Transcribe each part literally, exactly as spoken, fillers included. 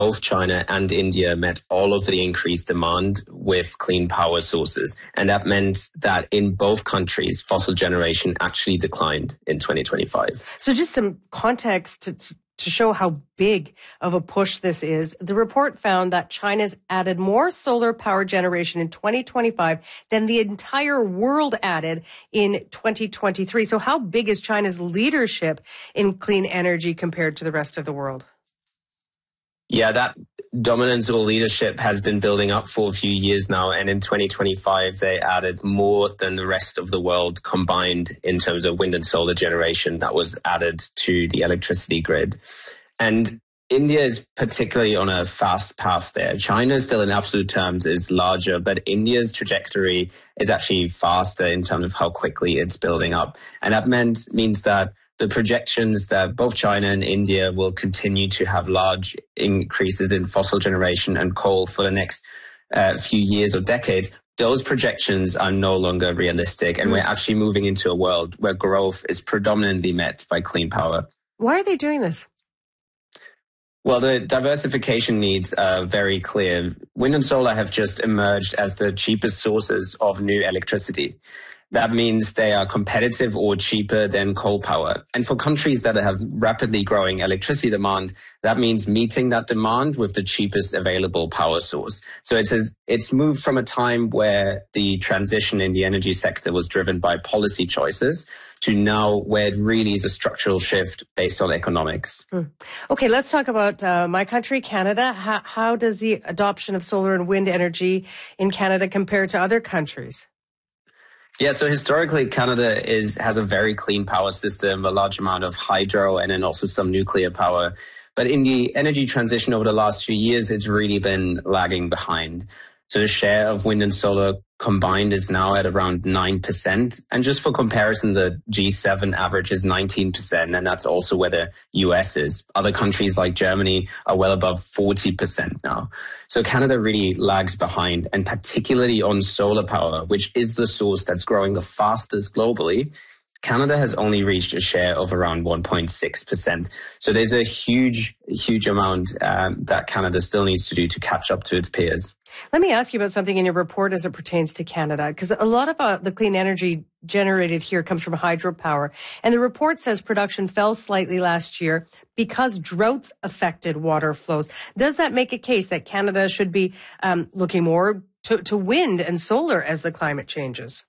both China and India met all of the increased demand with clean power sources. And that meant that in both countries, fossil generation actually declined in twenty twenty-five. So just some context to, to show how big of a push this is. The report found that China's added more solar power generation in twenty twenty-five than the entire world added in twenty twenty-three. So how big is China's leadership in clean energy compared to the rest of the world? Yeah, that dominance or leadership has been building up for a few years now. And in twenty twenty-five, they added more than the rest of the world combined in terms of wind and solar generation that was added to the electricity grid. And India is particularly on a fast path there. China still in absolute terms is larger, but India's trajectory is actually faster in terms of how quickly it's building up. And that meant means that the projections that both China and India will continue to have large increases in fossil generation and coal for the next uh, few years or decades, those projections are no longer realistic. And we're actually moving into a world where growth is predominantly met by clean power. Why are they doing this? Well, the diversification needs are very clear. Wind and solar have just emerged as the cheapest sources of new electricity. That means they are competitive or cheaper than coal power. And for countries that have rapidly growing electricity demand, that means meeting that demand with the cheapest available power source. So it's, it's moved from a time where the transition in the energy sector was driven by policy choices to now where it really is a structural shift based on economics. Hmm. Okay, let's talk about uh, my country, Canada. How, how does the adoption of solar and wind energy in Canada compare to other countries? Yeah, so historically, Canada is has a very clean power system, a large amount of hydro, and then also some nuclear power. But in the energy transition over the last few years, it's really been lagging behind. So the share of wind and solar combined is now at around nine percent. And just for comparison, the G seven average is nineteen percent, and that's also where the U S is. Other countries like Germany are well above forty percent now. So Canada really lags behind, and particularly on solar power, which is the source that's growing the fastest globally. Canada has only reached a share of around one point six percent. So there's a huge, huge amount um, that Canada still needs to do to catch up to its peers. Let me ask you about something in your report as it pertains to Canada, because a lot of uh, the clean energy generated here comes from hydropower. And the report says production fell slightly last year because droughts affected water flows. Does that make a case that Canada should be um, looking more to, to wind and solar as the climate changes?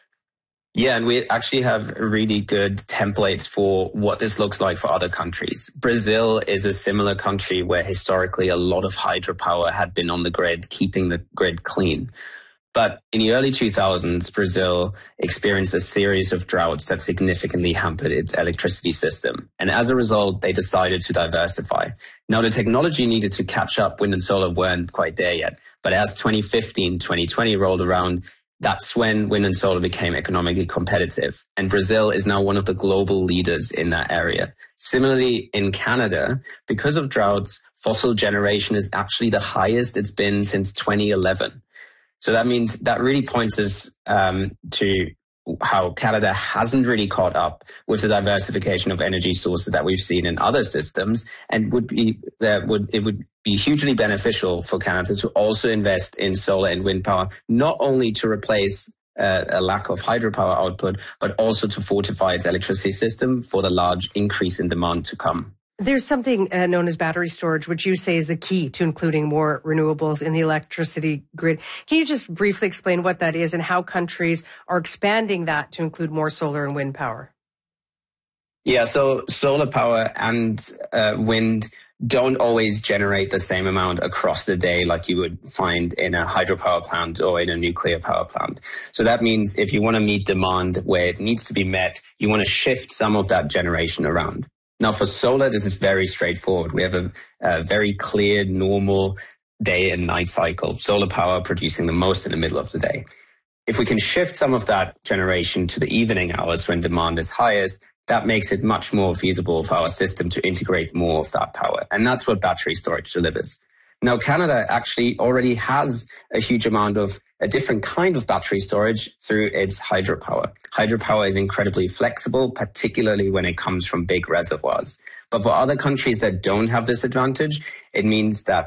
Yeah, and we actually have really good templates for what this looks like for other countries. Brazil is a similar country where historically a lot of hydropower had been on the grid, keeping the grid clean. But in the early two thousands, Brazil experienced a series of droughts that significantly hampered its electricity system. And as a result, they decided to diversify. Now, the technology needed to catch up, wind and solar weren't quite there yet. But as twenty fifteen, twenty twenty rolled around, that's when wind and solar became economically competitive. And Brazil is now one of the global leaders in that area. Similarly, in Canada, because of droughts, fossil generation is actually the highest it's been since twenty eleven. So that means that really points us um, to how Canada hasn't really caught up with the diversification of energy sources that we've seen in other systems, and would be that would it would be hugely beneficial for Canada to also invest in solar and wind power, not only to replace uh, a lack of hydropower output, but also to fortify its electricity system for the large increase in demand to come. There's something uh, known as battery storage, which you say is the key to including more renewables in the electricity grid. Can you just briefly explain what that is and how countries are expanding that to include more solar and wind power? Yeah, so solar power and uh, wind don't always generate the same amount across the day like you would find in a hydropower plant or in a nuclear power plant. So that means if you want to meet demand where it needs to be met, you want to shift some of that generation around. Now, for solar, this is very straightforward. We have a, a very clear, normal day and night cycle, solar power producing the most in the middle of the day. If we can shift some of that generation to the evening hours when demand is highest, that makes it much more feasible for our system to integrate more of that power. And that's what battery storage delivers. Now, Canada actually already has a huge amount of a different kind of battery storage through its hydropower. Hydropower is incredibly flexible, particularly when it comes from big reservoirs. But for other countries that don't have this advantage, it means that